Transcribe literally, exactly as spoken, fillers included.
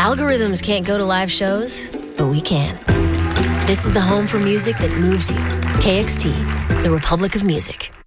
Algorithms can't go to live shows, but we can. This is the home for music that moves you. K X T, the Republic of Music.